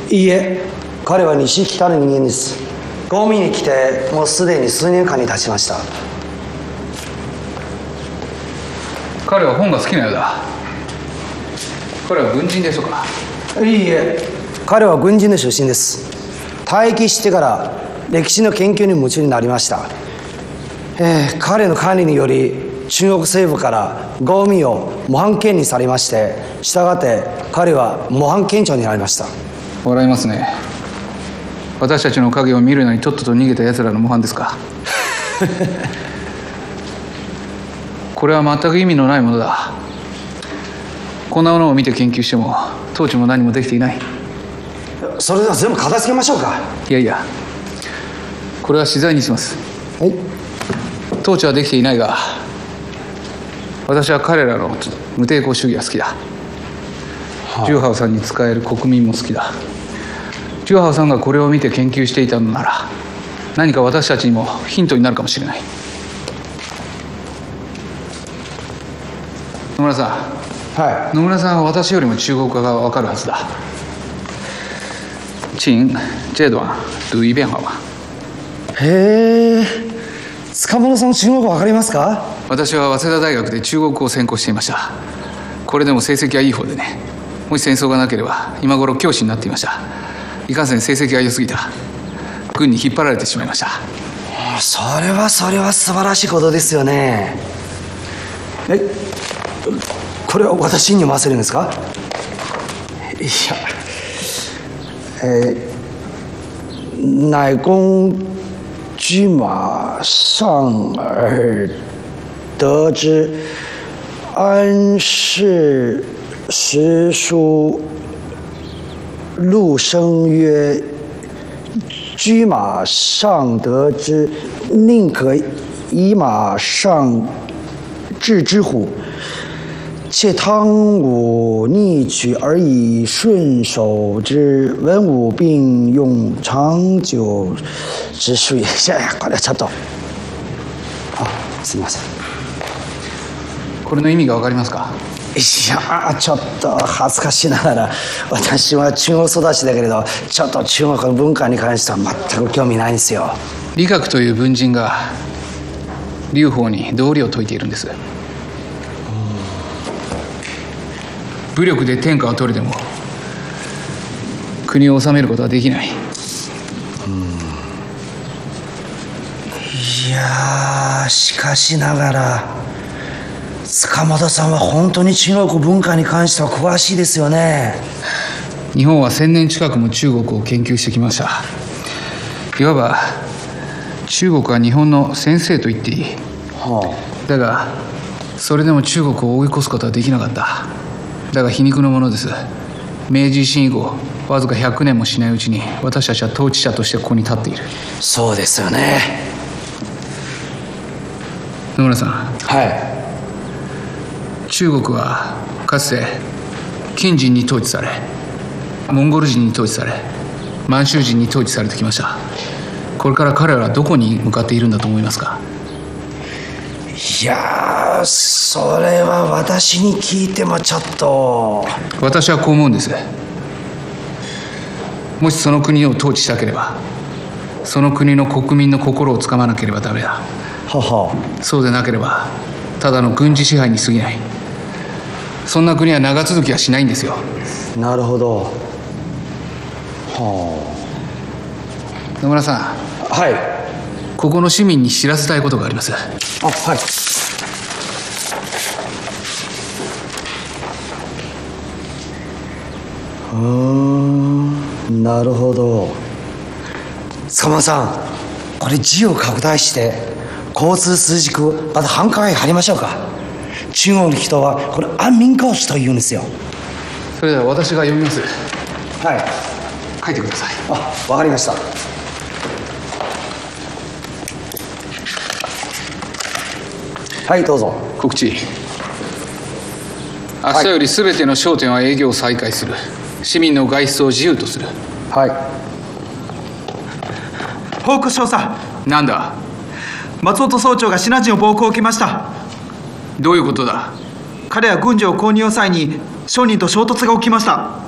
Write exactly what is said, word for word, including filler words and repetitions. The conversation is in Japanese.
いいえ、彼は西北の人間です。ゴミに来てもうすでに数年間に経ちました。 彼は本が好きなようだ。彼は軍人でしょうか？ いいえ、彼は軍人の出身です。退役してから歴史の研究に夢中になりました。えー、彼の管理により中国政府からゴミを模範権にされまして、したがって彼は模範県長になりました。 笑いますね。私たちの影を見るのにとっとと逃げた奴らの模範ですか？これは全く意味のないものだ。こんなものを見て研究しても統治も何もできていない。 それでは全部片付けましょうか。 いやいや、これは取材にします。 はい。 統治はできていないが、私は彼らの無抵抗主義が好きだ。 はあ、 ジューハオさんに仕える国民も好きだ。ジューハオさんがこれを見て研究していたのなら、何か私たちにもヒントになるかもしれない。野村さん、 はい、 野村さんは私よりも中国語が分かるはずだ。请这段读一遍好吗？ へえ、塚本さん中国語分かりますか？ 私は早稲田大学で中国語を専攻していました。これでも成績はいい方でね。もし戦争がなければ今頃教師になっていました。いかんせん成績が良すぎた。軍に引っ張られてしまいました。 それはそれは素晴らしいことですよね。え、これは私に読ませるんですか？いや、えー、乃公车马上而得之，安氏时书陆生曰：车马上得之，宁可以马上治之乎？且汤武逆取而以顺守之，文武并用，長久之術也。いやいや、これはちょっと。あ、すみません。 これの意味がわかりますか？ いや、ちょっと恥ずかしながら、私は中国育ちだけれど、ちょっと中国の文化に関しては全く興味ないんですよ。 李覚という文人が劉邦に道理を説いているんです。武力で天下を取れても国を治めることはできない。 うん、いや、しかしながら塚本さんは本当に中国文化に関しては詳しいですよね。 日本は千年近くも中国を研究してきました。いわば中国は日本の先生と言っていい。はあ、だがそれでも中国を追い越すことはできなかった。だが皮肉のものです。明治維新以降わずかひゃくねんもしないうちに私たちは統治者としてここに立っている。 そうですよね。 野村さん。 はい。 中国はかつて金人に統治され、モンゴル人に統治され、満州人に統治されてきました。これから彼らはどこに向かっているんだと思いますか？ いやー、それは私に聞いてもちょっと。 私はこう思うんです。もしその国を統治したければ、その国の国民の心をつかまなければダメだ。 はは。 そうでなければただの軍事支配に過ぎない。そんな国は長続きはしないんですよ。 なるほど。はあ。野村さん。 はい。 ここの市民に知らせたいことがあります。あ、 はい。うーん、なるほど。塚本さん、これ字を拡大して交通数軸また繁華街貼りましょうか。中国の人はこれ安民講師と言うんですよ。 それでは私が読みます。 はい。 書いてください。 あ、わかりました。はい、どうぞ。 告知。明日よりすべての商店は営業を再開する。市民の外出を自由とする。 はい。 報告少佐。 なんだ？ 松本総長がシナ人を暴行を受けました。 どういうことだ？ 彼は軍事を購入を際に商人と衝突が起きました。